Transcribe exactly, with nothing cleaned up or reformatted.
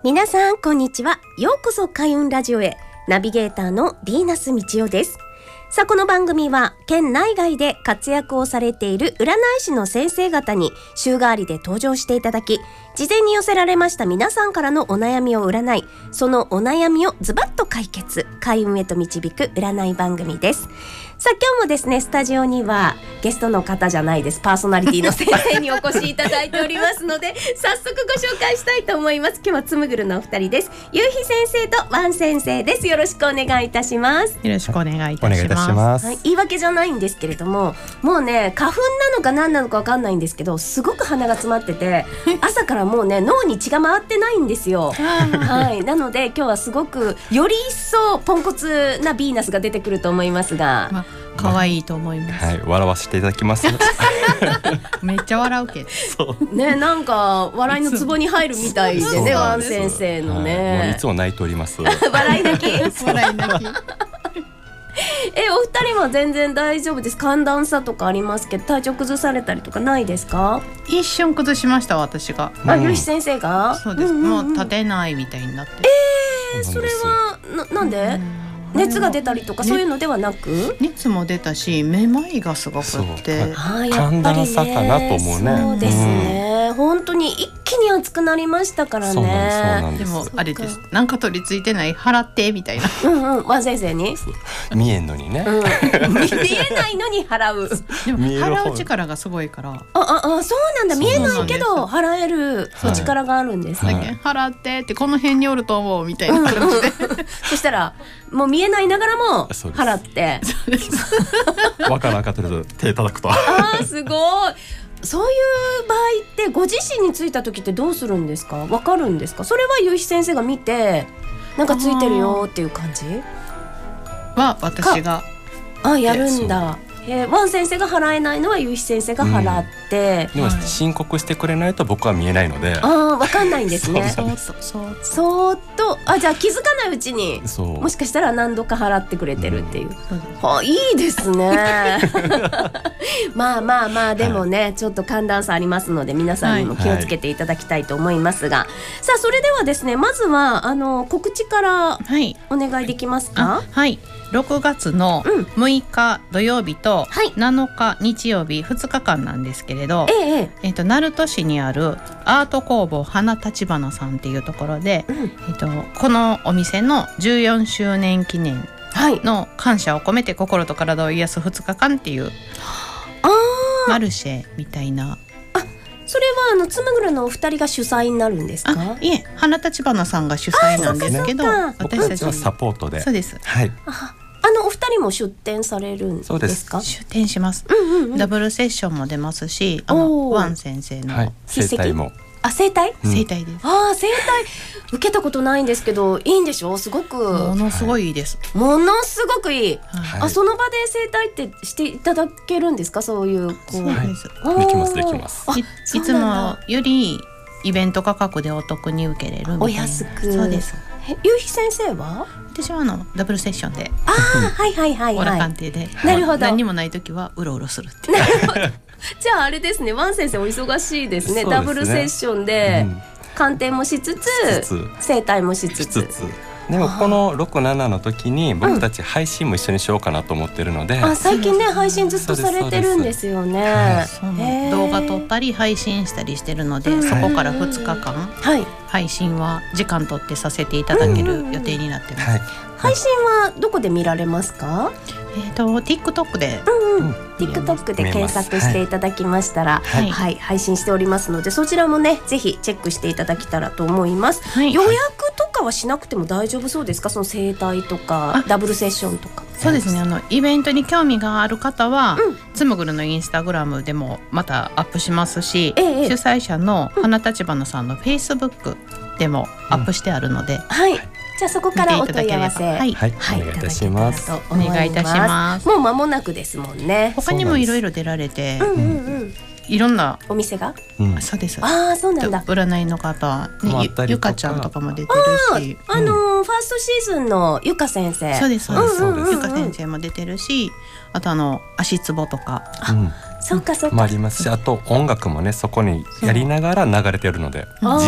皆さんこんにちは。ようこそ開運ラジオへ。ナビゲーターのヴィーナス道夫です。さあ、この番組は県内外で活躍をされている占い師の先生方に週替わりで登場していただき、事前に寄せられました皆さんからのお悩みを占い、そのお悩みをズバッと解決、開運へと導く占い番組です。さあ、今日もですね、スタジオにはゲストの方じゃないです、パーソナリティの先生にお越しいただいておりますので早速ご紹介したいと思います。今日はつむぐるのお二人です。ゆうひ先生とワン先生です。よろしくお願いいたします。 よろしくお願いいたします。 お願いいたします。 はい、言い訳じゃないんですけれども、もうね、花粉なのか何なのか分かんないんですけど、すごく鼻が詰まってて朝からもうね、脳に血が回ってないんですよはい、なので今日はすごくより一層ポンコツなヴィーナスが出てくると思いますが、 まあ、可愛いと思います、 はい、笑わせていただきますめっちゃ笑うけどそうね、なんか笑いのツボに入るみたいでね、ワン先生のね、 はい、もういつも泣いております笑い泣き笑い泣きえ、お二人は全然大丈夫です。寒暖差とかありますけど、体調崩されたりとかないですか？ 一瞬崩しました、私が。 あ、ゆうひ先生が？ そうです、 うんうんうん、 もう立てないみたいになって。 えー、それは な, なんで、うん、熱が出たりとかそういうのではなく、 熱も出たし、めまいがすごくって、 あ、やっぱりね、 寒暖差かなと思うね。 そうですね、うん、本当に一気に暑くなりましたからね。 そうなんです。 でもあれです、なんか取り付いてない、払ってみたいなうんうん、ワン先生に見えんのにね、 うん、見えないのに払うでも払う力がすごいから、 あああ、そうなんだ、見えないけど払えるお力があるんですね、 はい、払ってってこの辺におると思うみたいな感じで、うんうん、 そしたらもう見えないながらも払ってわからなかったけど手叩くと、あー、すごい。そういう場合ってご自身についた時ってどうするんですか？わかるんですか？それはゆうひ先生が見てなんかついてるよっていう感じは私があやるんだ。えー、ワン先生が払えないのはゆうひ先生が払って、 うん、でも申告してくれないと僕は見えないので、 ああ、わかんないんですね。 そうそうそうそーっと、あ、じゃあ気づかないうちにそうもしかしたら何度か払ってくれてるっていう、うん、はあ、いいですねまあまあまあ、でもね、はい、ちょっと寒暖差ありますので皆さんにも気をつけていただきたいと思いますが、はい、さあ、それではですね、まずはあの告知からお願いできますか？ はい、はい、ろくがつのむいか土曜日となのか日曜日ふつかかんなんですけれど、 えええー、と鳴門市にあるアート工房花立花さんっていうところで、うん、えー、とこのお店のじゅうよんしゅうねん記念の感謝を込めて心と体を癒すふつかかんっていうマルシェみたいな。 それはあのつむぐるのお二人が主催になるんですか？ あ、いえ、花立花さんが主催なんですけど、 私たちはサポートで。 そうです、 はい、 ああのお二人も出展されるんですか？ 出展します、うんうんうん、ダブルセッションも出ますし、あのワン先生の、はい、 整体も、 あ、整体、 うん、整体です。 あ、整体受けたことないんですけど、いいんでしょ？すごくものすごいいいです、 はい、ものすごくいい、 はい、 あ、その場で整体ってしていただけるんですか？そういうこう、 そうです、 はい、できますできます。 い, いつもよりイベント価格でお得に受けれるみたいな。 お安く。 そうです。 ゆうひ先生は？ 私はあのダブルセッションで、 あはいはいはいはい、 オラ鑑定で、 なるほど、 何にもない時はうろうろするってなるほどじゃああれですね、ワン先生お忙しいですね。ダブルセッションで、うん、鑑定もしつつ整体もしつつ、 でもこのろく、ななの時に僕たち配信も一緒にしようかなと思ってるので、 うん、あ、最近ね配信ずっとされてるんですよね。 動画撮ったり配信したりしてるので、うん、そこからふつかかん、はい、配信は時間取ってさせていただける予定になってます、うんうんうん、はい、 配信はどこで見られますか？ えーと、TikTok で、 うんうん、TikTok で検索していただきましたら、はいはい、配信しておりますので、そちらもねぜひチェックしていただけたらと思います、はい、予約とかはしなくても大丈夫そうですか？その整体とかダブルセッションとか。 そうですね、あのイベントに興味がある方は、うん、つむぐるのインスタグラムでもまたアップしますし、ええ、主催者の花立花さんの Facebook でもアップしてあるので、うん、 はい、じゃあそこからお問い合わせ、 はい、はい、お願いいたします。 お願いいたします。 もう間もなくですもんね。 他にもいろいろ出られて、 うんうんうん、 いろんなお店が、 うん、そうです。 ああ、そうなんだ。 占いの方、ね、ゆ, ゆかちゃんとかも出てるし、 あ、あのーうん、ファーストシーズンのゆか先生、 そうですそうです、うんうんうんうん、ゆか先生も出てるし、あとあの足つぼとか、 あ、うん、そうかそうか、 もありますし、あと音楽もねそこにやりながら流れてるので、